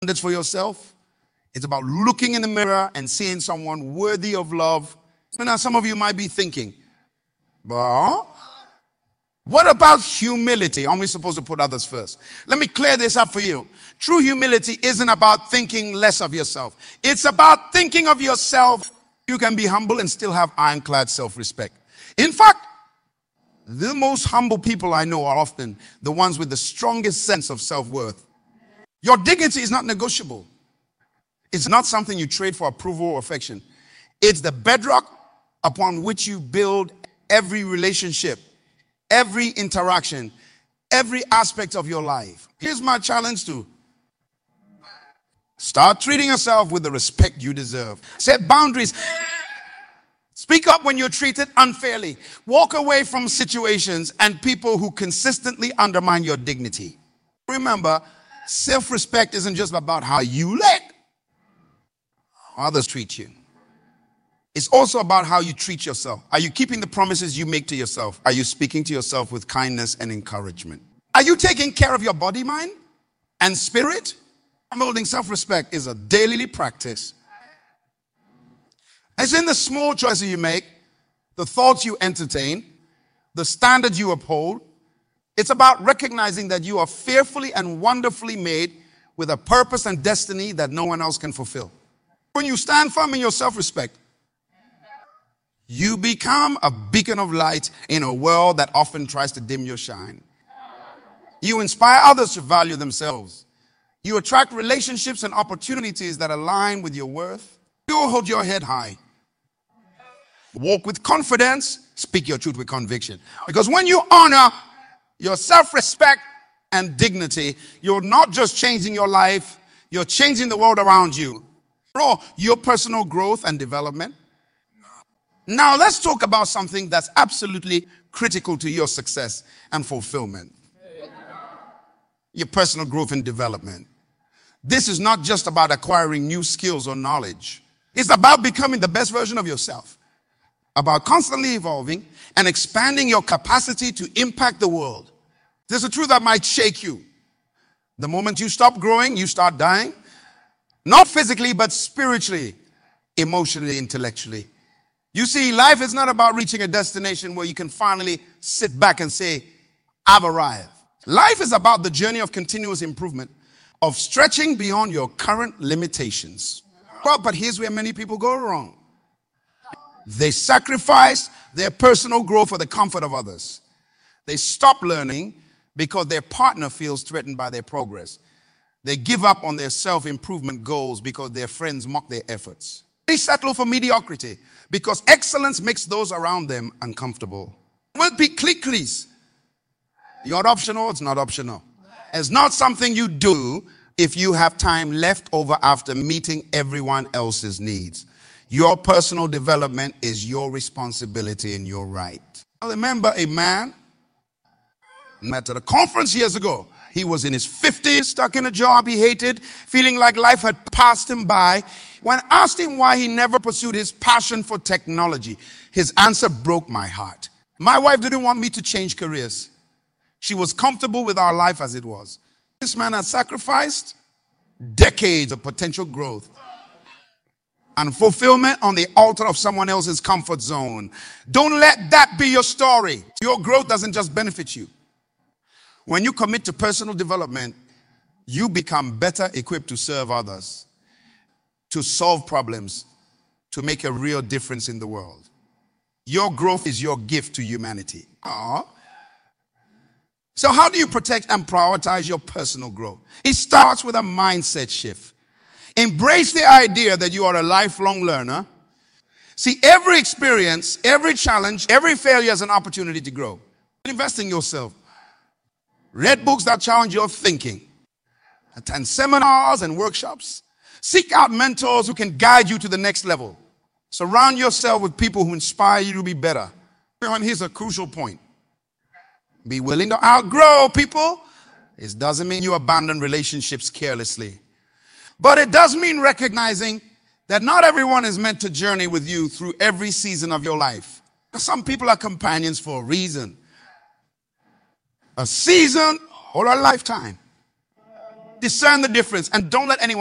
standards for yourself. It's about looking in the mirror and seeing someone worthy of love. So now some of you might be thinking, but what about humility? Aren't we supposed to put others first? Let me clear this up for you. True humility isn't about thinking less of yourself. It's about thinking of yourself. You can be humble and still have ironclad self-respect. In fact, the most humble people I know are often the ones with the strongest sense of self-worth. Your dignity is not negotiable. It's not something you trade for approval or affection. It's the bedrock upon which you build every relationship, every interaction, every aspect of your life. Here's my challenge to start treating yourself with the respect you deserve. Set boundaries. Speak up when you're treated unfairly. Walk away from situations and people who consistently undermine your dignity. Remember, self-respect isn't just about how you let others treat you. It's also about how you treat yourself. Are you keeping the promises you make to yourself? Are you speaking to yourself with kindness and encouragement? Are you taking care of your body, mind, and spirit? Building self-respect is a daily practice. It's in the small choices you make, the thoughts you entertain, the standards you uphold. It's about recognizing that you are fearfully and wonderfully made with a purpose and destiny that no one else can fulfill. When you stand firm in your self-respect, you become a beacon of light in a world that often tries to dim your shine. You inspire others to value themselves. You attract relationships and opportunities that align with your worth. You hold your head high. Walk with confidence. Speak your truth with conviction. Because when you honor your self-respect and dignity, you're not just changing your life, you're changing the world around you. Your personal growth and development. Now let's talk about something that's absolutely critical to your success and fulfillment. Your personal growth and development. This is not just about acquiring new skills or knowledge. It's about becoming the best version of yourself. About constantly evolving and expanding your capacity to impact the world. There's a truth that might shake you. The moment you stop growing, you start dying. Not physically, but spiritually, emotionally, intellectually. You see, life is not about reaching a destination where you can finally sit back and say, I've arrived. Life is about the journey of continuous improvement, of stretching beyond your current limitations. Well, but here's where many people go wrong. They sacrifice their personal growth for the comfort of others. They stop learning because their partner feels threatened by their progress. They give up on their self-improvement goals because their friends mock their efforts. They settle for mediocrity because excellence makes those around them uncomfortable. Will be cliques. You're optional, it's not optional. It's not something you do if you have time left over after meeting everyone else's needs. Your personal development is your responsibility and your right. I remember a man met at a conference years ago. He was in his 50s, stuck in a job he hated, feeling like life had passed him by. When I asked him why he never pursued his passion for technology, his answer broke my heart. My wife didn't want me to change careers. She was comfortable with our life as it was. This man had sacrificed decades of potential growth and fulfillment on the altar of someone else's comfort zone. Don't let that be your story. Your growth doesn't just benefit you. When you commit to personal development, you become better equipped to serve others, to solve problems, to make a real difference in the world. Your growth is your gift to humanity. Aww. So how do you protect and prioritize your personal growth? It starts with a mindset shift. Embrace the idea that you are a lifelong learner. See, every experience, every challenge, every failure is an opportunity to grow. Invest in yourself. Read books that challenge your thinking. Attend seminars and workshops. Seek out mentors who can guide you to the next level. Surround yourself with people who inspire you to be better. And here's a crucial point. Be willing to outgrow people. It doesn't mean you abandon relationships carelessly. But it does mean recognizing that not everyone is meant to journey with you through every season of your life. Some people are companions for a reason. A season or a lifetime. Discern the difference and don't let anyone